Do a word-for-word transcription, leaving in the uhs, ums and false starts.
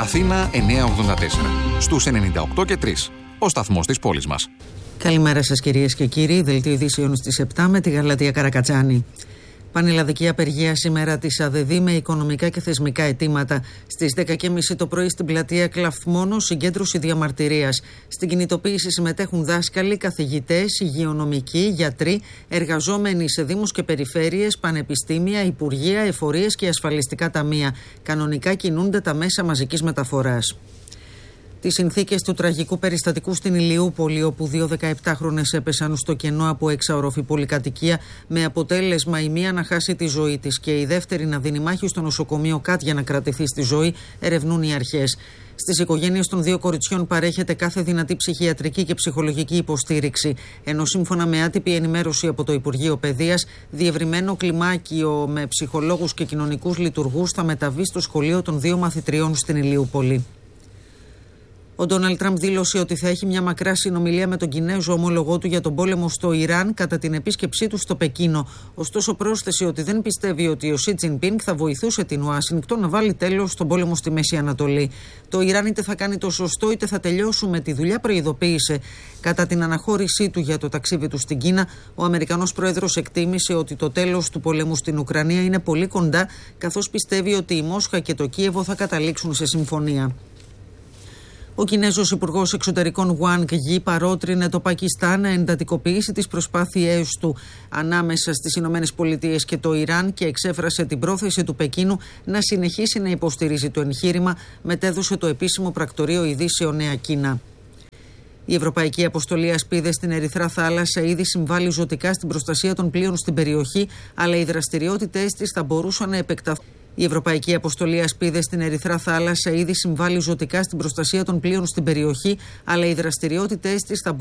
Αθήνα εννιακόσια ογδόντα τέσσερα. Στους ενενήντα οκτώ και τρία. Ο σταθμός της πόλης μας. Καλημέρα σας κυρίες και κύριοι. Δελτίο ειδήσεων στις επτά με τη Γαλατεία Καρακατσάνη. Πανελλαδική απεργία σήμερα της ΑΔΕΔΗ με οικονομικά και θεσμικά αιτήματα. Στις δέκα και μισή το πρωί στην πλατεία Κλαφθμόνο, συγκέντρωση διαμαρτυρίας. Στην κινητοποίηση συμμετέχουν δάσκαλοι, καθηγητές, υγειονομικοί, γιατροί, εργαζόμενοι σε δήμους και περιφέρειες, πανεπιστήμια, υπουργεία, εφορίες και ασφαλιστικά ταμεία. Κανονικά κινούνται τα μέσα μαζικής μεταφοράς. Τις συνθήκες του τραγικού περιστατικού στην Ηλιούπολη, όπου δύο δεκαεπτάχρονες έπεσαν στο κενό από έξαοροφη πολυκατοικία, με αποτέλεσμα η μία να χάσει τη ζωή της και η δεύτερη να δίνει μάχη στο νοσοκομείο ΚΑΤ για να κρατηθεί στη ζωή, ερευνούν οι αρχές. Στις οικογένειες των δύο κοριτσιών παρέχεται κάθε δυνατή ψυχιατρική και ψυχολογική υποστήριξη, ενώ σύμφωνα με άτυπη ενημέρωση από το Υπουργείο Παιδείας, διευρυμένο κλιμάκιο με ψυχολόγους και κοινωνικούς λειτουργούς θα μεταβεί στο σχολείο των δύο μαθητριών στην Ηλιούπολη. Ο Ντόναλντ Τραμπ δήλωσε ότι θα έχει μια μακρά συνομιλία με τον Κινέζο ομόλογό του για τον πόλεμο στο Ιράν κατά την επίσκεψή του στο Πεκίνο. Ωστόσο, πρόσθεσε ότι δεν πιστεύει ότι ο Σι Τζινπίνγκ θα βοηθούσε την Ουάσιγκτον να βάλει τέλος στον πόλεμο στη Μέση Ανατολή. Το Ιράν είτε θα κάνει το σωστό είτε θα τελειώσουμε τη δουλειά, προειδοποίησε. Κατά την αναχώρησή του για το ταξίδι του στην Κίνα, ο Αμερικανός πρόεδρος εκτίμησε ότι το τέλος του πολέμου στην Ουκρανία είναι πολύ κοντά, καθώς πιστεύει ότι η Μόσχα και το Κίεβο θα καταλήξουν σε συμφωνία. Ο Κινέζος Υπουργός Εξωτερικών Wang Yi παρότρινε το Πακιστάν να εντατικοποιήσει τις προσπάθειές του ανάμεσα στις Ηνωμένες Πολιτείες και το Ιράν και εξέφρασε την πρόθεση του Πεκίνου να συνεχίσει να υποστηρίζει το εγχείρημα, μετέδωσε το επίσημο πρακτορείο ειδήσεων Νέα Κίνα. Η Ευρωπαϊκή Αποστολή Ασπίδες στην Ερυθρά Θάλασσα ήδη συμβάλλει ζωτικά στην προστασία των πλοίων στην περιοχή, αλλά οι δραστηριότητες της θα μπορούσαν να επεκταθούν. Η Ευρωπαϊκή Αποστολή Ασπίδες στην Ερυθρά Θάλασσα ήδη συμβάλλει ζωτικά στην προστασία των πλοίων στην περιοχή, αλλά οι δραστηριότητες της θα